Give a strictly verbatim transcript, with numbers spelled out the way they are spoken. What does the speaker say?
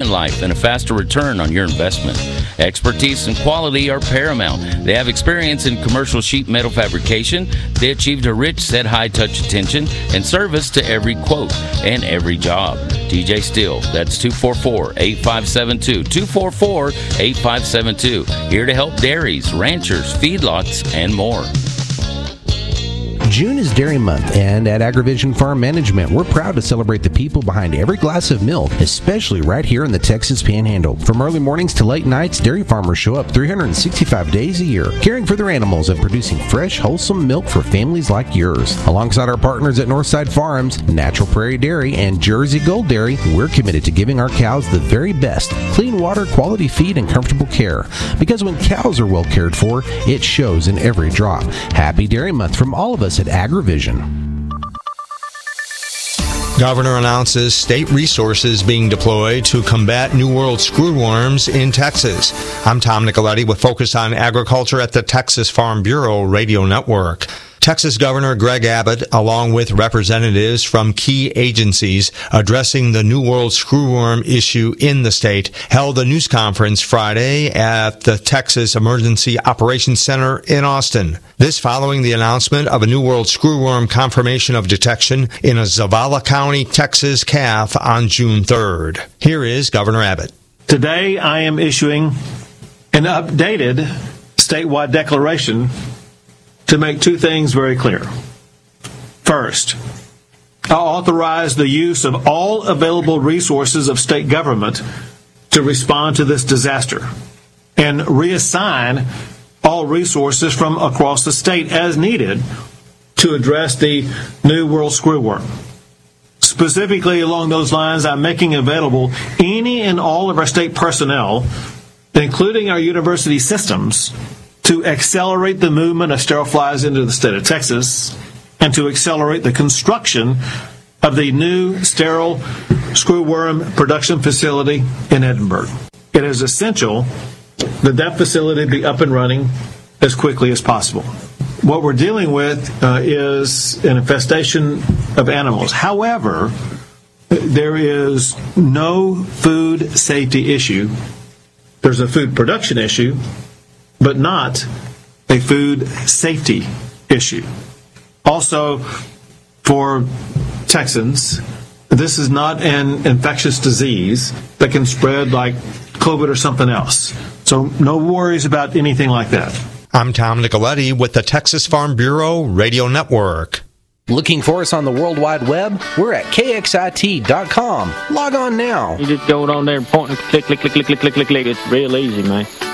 in life and a faster return on your investment. Expertise and quality are paramount. They have experience in commercial sheet metal fabrication. They achieved a rich set high-touch attention and service to every quote and every job. T J Steel, that's two four four, eight five seven two, two four four, eight five seven two. Here to help dairies, ranchers, feedlots, and more. June is Dairy Month, and at AgriVision Farm Management, we're proud to celebrate the people behind every glass of milk, especially right here in the Texas Panhandle. From early mornings to late nights, dairy farmers show up three hundred sixty-five days a year, caring for their animals and producing fresh, wholesome milk for families like yours. Alongside our partners at Northside Farms, Natural Prairie Dairy, and Jersey Gold Dairy, we're committed to giving our cows the very best: clean water, quality feed, and comfortable care. Because when cows are well cared for, it shows in every drop. Happy Dairy Month from all of us at AgriVision. Governor announces state resources being deployed to combat New World screwworms in Texas. I'm Tom Nicoletti with Focus on Agriculture at the Texas Farm Bureau Radio Network. Texas Governor Greg Abbott, along with representatives from key agencies addressing the New World screwworm issue in the state, held a news conference Friday at the Texas Emergency Operations Center in Austin. This following the announcement of a New World screwworm confirmation of detection in a Zavala County, Texas calf on June third. Here is Governor Abbott. Today I am issuing an updated statewide declaration to make two things very clear. First, I authorize the use of all available resources of state government to respond to this disaster and reassign all resources from across the state as needed to address the New World screwworm. Specifically along those lines, I'm making available any and all of our state personnel, including our university systems, to accelerate the movement of sterile flies into the state of Texas and to accelerate the construction of the new sterile screwworm production facility in Edinburgh. It is essential that that facility be up and running as quickly as possible. What we're dealing with uh, is an infestation of animals. However, there is no food safety issue. There's a food production issue, but not a food safety issue. Also, for Texans, this is not an infectious disease that can spread like COVID or something else. So no worries about anything like that. I'm Tom Nicoletti with the Texas Farm Bureau Radio Network. Looking for us on the World Wide Web? We're at K X I T dot com. Log on now. You just go on there and point and click, click, click, click, click, click, click. It's real easy, man.